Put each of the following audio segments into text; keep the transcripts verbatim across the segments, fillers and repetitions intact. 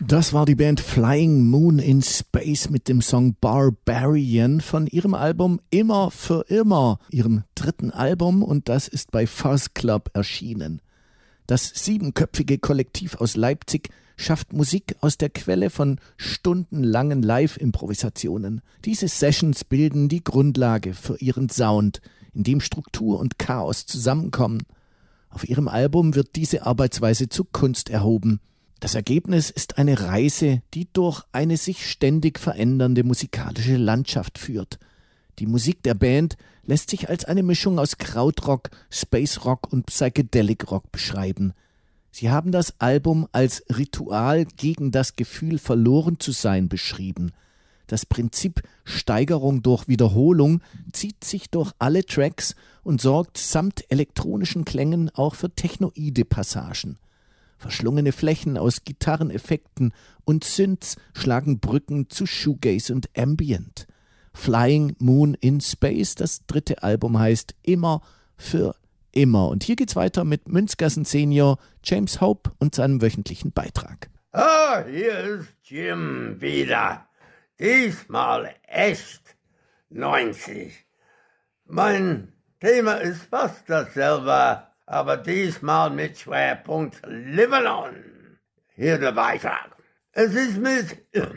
Das war die Band Flying Moon in Space mit dem Song Barbarian von ihrem Album Immer für Immer, ihrem dritten Album, und das ist bei Fuzz Club erschienen. Das siebenköpfige Kollektiv aus Leipzig schafft Musik aus der Quelle von stundenlangen Live-Improvisationen. Diese Sessions bilden die Grundlage für ihren Sound, in dem Struktur und Chaos zusammenkommen. Auf ihrem Album wird diese Arbeitsweise zur Kunst erhoben. Das Ergebnis ist eine Reise, die durch eine sich ständig verändernde musikalische Landschaft führt. Die Musik der Band lässt sich als eine Mischung aus Krautrock, Space Rock und Psychedelic Rock beschreiben. Sie haben das Album als Ritual gegen das Gefühl, verloren zu sein, beschrieben. Das Prinzip Steigerung durch Wiederholung zieht sich durch alle Tracks und sorgt samt elektronischen Klängen auch für technoide Passagen. Verschlungene Flächen aus Gitarreneffekten und Synths schlagen Brücken zu Shoegaze und Ambient. Flying Moon in Space, das dritte Album, heißt Immer für Immer. Und hier geht's weiter mit Münzgassen Senior, James Hope und seinem wöchentlichen Beitrag. Ah, hier ist Jim wieder. Diesmal echt neunzig. Mein Thema ist fast dasselbe, aber diesmal mit Schwerpunkt Libanon. Hier der Beitrag. Es ist mit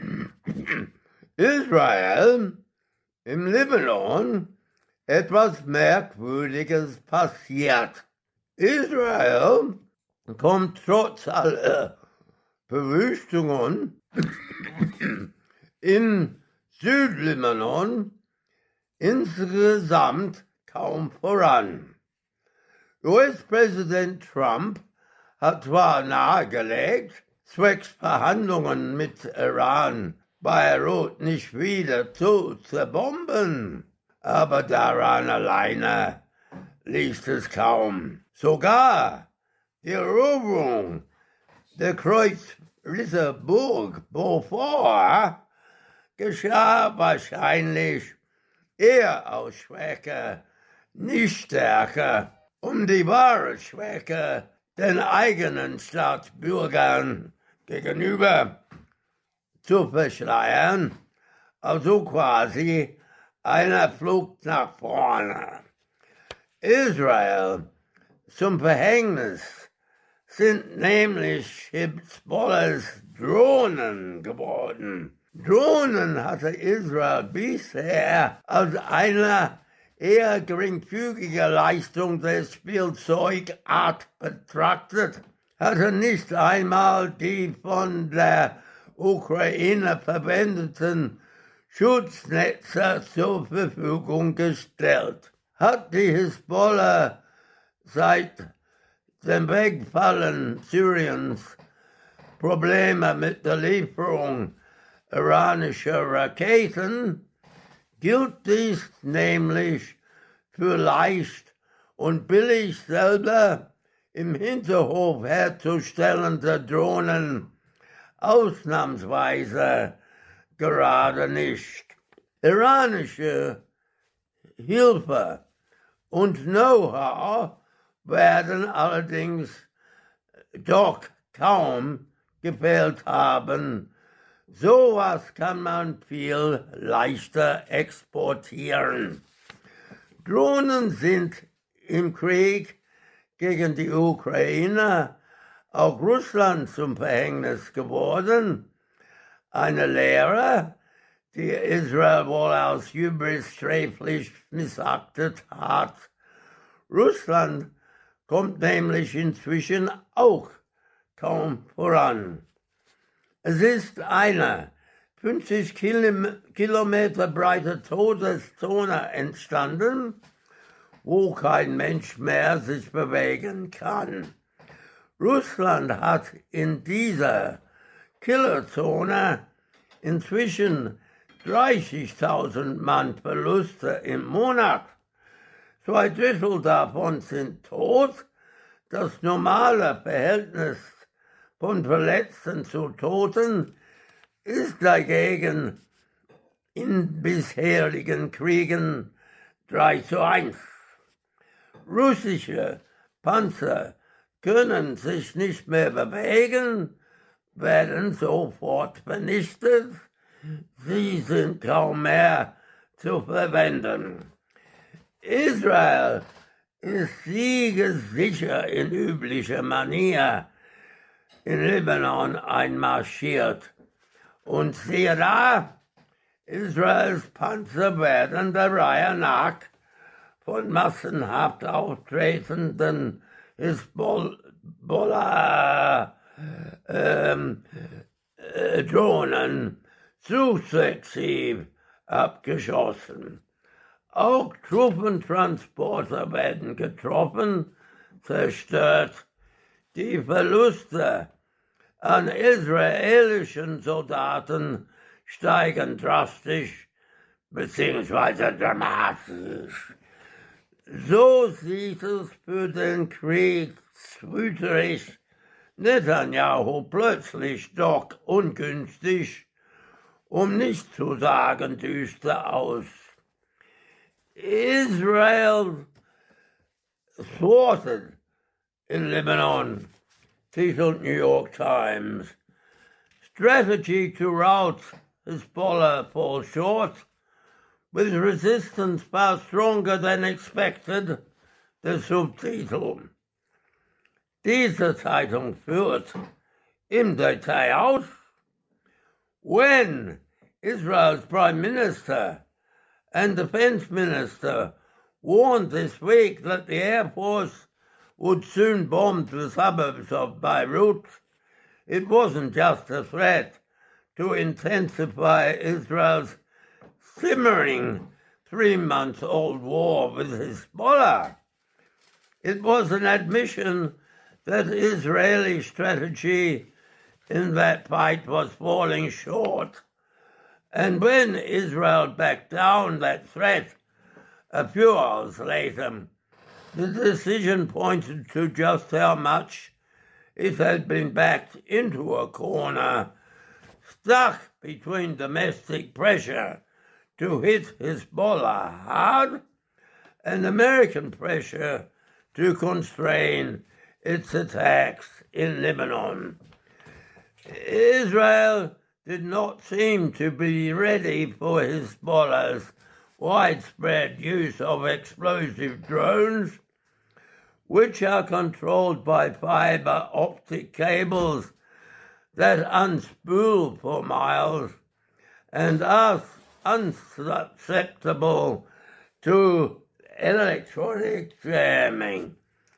Israel im Libanon etwas Merkwürdiges passiert. Israel kommt trotz aller Berüchtungen in Südlibanon insgesamt kaum voran. U S-Präsident Trump hat zwar nahegelegt, zwecks Verhandlungen mit Iran Beirut nicht wieder zu zerbomben, aber daran alleine liegt es kaum. Sogar die Eroberung der Kreuzritter Burg Beaufort geschah wahrscheinlich eher aus Schwäche, nicht Stärke, um die wahre Schwäche den eigenen Staatsbürgern gegenüber zu verschleiern, also quasi einer Flucht nach vorne. Israel zum Verhängnis sind nämlich Hezbollahs Drohnen geworden. Drohnen hatte Israel bisher als eine eher geringfügige Leistung der Spielzeugart betrachtet, hatte nicht einmal die von der Ukraine verwendeten Schutznetze zur Verfügung gestellt. Hat die Hezbollah seit dem Wegfallen Syriens Probleme mit der Lieferung iranischer Raketen, gilt dies nämlich für leicht und billig selber im Hinterhof herzustellende Drohnen ausnahmsweise gerade nicht. Iranische Hilfe und Know-how werden allerdings doch kaum gefehlt haben. Sowas kann man viel leichter exportieren. Drohnen sind im Krieg gegen die Ukraine auch Russland zum Verhängnis geworden. Eine Lehre, die Israel wohl aus Hybris sträflich missachtet hat. Russland kommt nämlich inzwischen auch kaum voran. Es ist eine fünfzig Kilometer breite Todeszone entstanden, wo kein Mensch mehr sich bewegen kann. Russland hat in dieser Killerzone inzwischen dreißigtausend Mann Verluste im Monat. Zwei Drittel davon sind tot. Das normale Verhältnis von Verletzten zu Toten ist dagegen in bisherigen Kriegen drei zu eins. Russische Panzer können sich nicht mehr bewegen, werden sofort vernichtet. Sie sind kaum mehr zu verwenden. Israel ist siegessicher in üblicher Manier in Libanon einmarschiert. Und siehe da, Israels Panzer werden der Reihe nach von massenhaft auftretenden Hisbollah ähm, äh, Drohnen sukzessiv abgeschossen. Auch Truppentransporter werden getroffen, zerstört. Die Verluste an israelischen Soldaten steigen drastisch bzw. dramatisch. So sieht es für den Kriegswüterich Netanyahu plötzlich doch ungünstig, um nicht zu sagen düster aus. Israel thwarted in Lebanon, titelt New York Times. Strategy to rout Hezbollah falls short, with resistance far stronger than expected, der Subtitel. Diese Zeitung führt im Detail aus, when Israel's Prime Minister and Defense Minister warned this week that the Air Force would soon bomb the suburbs of Beirut, it wasn't just a threat to intensify Israel's simmering three-month-old war with Hezbollah. It was an admission that Israeli strategy in that fight was falling short. And when Israel backed down that threat a few hours later, the decision pointed to just how much it had been backed into a corner, stuck between domestic pressure to hit Hezbollah hard and American pressure to constrain its attacks in Lebanon. Israel did not seem to be ready for Hezbollah's widespread use of explosive drones, which are controlled by fiber optic cables that unspool for miles and are unsusceptible to electronic jamming.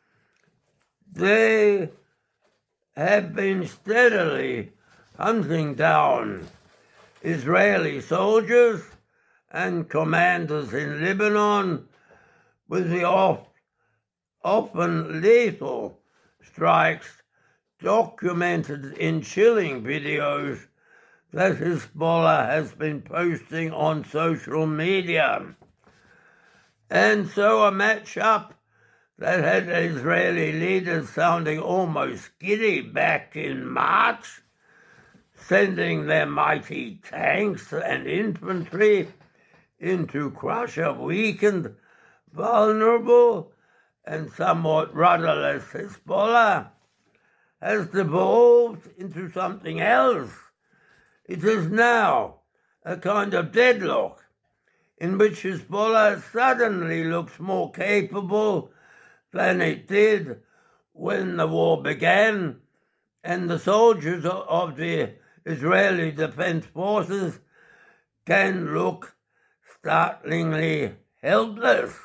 They have been steadily hunting down Israeli soldiers and commanders in Lebanon with the oft, often lethal strikes documented in chilling videos that Hezbollah has been posting on social media. And so a match-up that had Israeli leaders sounding almost giddy back in March, sending their mighty tanks and infantry in to crush a weakened, vulnerable, and somewhat rudderless Hezbollah, has devolved into something else. It is now a kind of deadlock in which Hezbollah suddenly looks more capable than it did when the war began, and the soldiers of the Israeli Defense Forces can look startlingly helpless.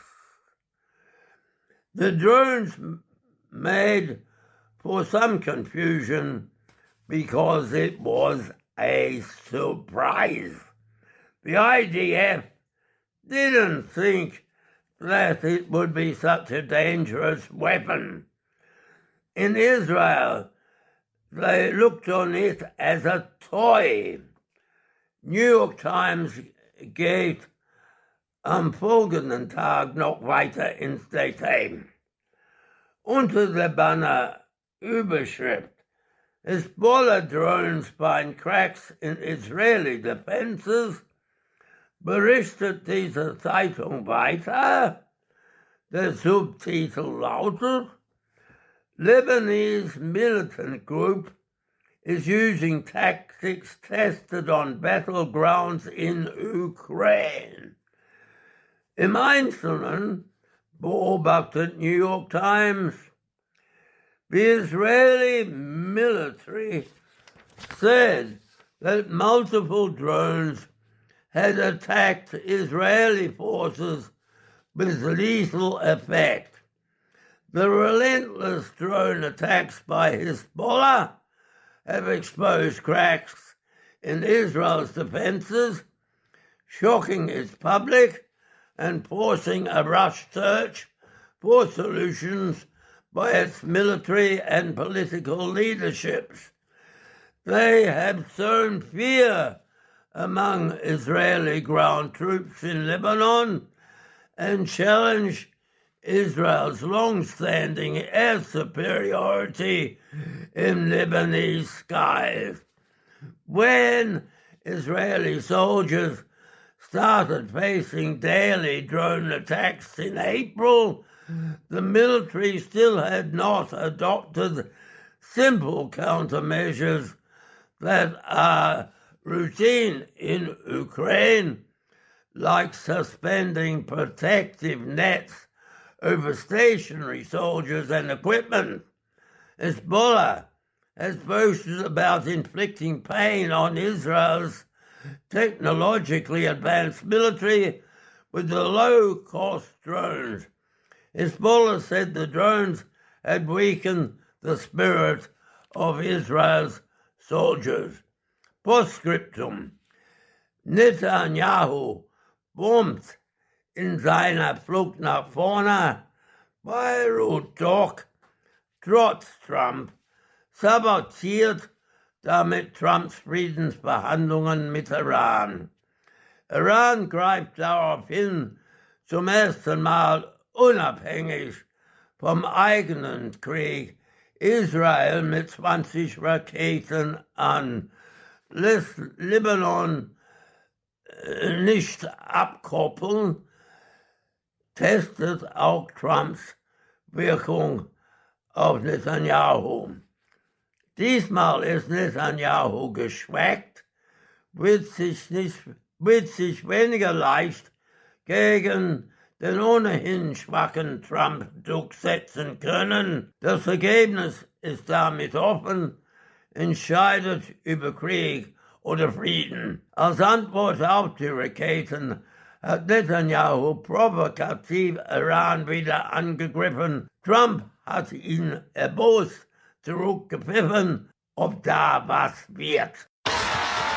The drones made for some confusion because it was a surprise. The I D F didn't think that it would be such a dangerous weapon. In Israel, they looked on it as a toy. New York Times geht am folgenden Tag noch weiter ins Detail. Unter der Banner Überschrift Hezbollah drones find cracks in Israeli defenses berichtet diese Zeitung weiter. Der Subtitel lautet Lebanese militant group is using tactics tested on battlegrounds in Ukraine. Im Einzelnen beobachtet New York Times, the Israeli military said that multiple drones had attacked Israeli forces with lethal effect. The relentless drone attacks by Hezbollah have exposed cracks in Israel's defenses, shocking its public and forcing a rush search for solutions by its military and political leaderships. They have sown fear among Israeli ground troops in Lebanon and challenged Israel's long-standing air superiority in Lebanese skies. When Israeli soldiers started facing daily drone attacks in April, the military still had not adopted simple countermeasures that are routine in Ukraine, like suspending protective nets over stationary soldiers and equipment. Hezbollah has boasted about inflicting pain on Israel's technologically advanced military with the low-cost drones. Hezbollah said the drones had weakened the spirit of Israel's soldiers. Postscriptum: Netanyahu bombt in seiner Flucht nach vorne Beirut doch trotz Trump, sabotiert damit Trumps Friedensverhandlungen mit Iran. Iran greift daraufhin zum ersten Mal unabhängig vom eigenen Krieg Israel mit zwanzig Raketen an, lässt Libanon nicht abkoppeln, testet auch Trumps Wirkung auf Netanyahu. Diesmal ist Netanyahu geschwächt, wird sich, nicht, wird sich weniger leicht gegen den ohnehin schwachen Trump durchsetzen können. Das Ergebnis ist damit offen, entscheidet über Krieg oder Frieden. Als Antwort auf die Raketen hat Netanyahu provokativ Iran wieder angegriffen. Trump hat ihn erbost zurückgepfiffen, ob da was wird.